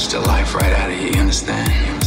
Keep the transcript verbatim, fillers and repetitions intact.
push the life right out of you, you understand?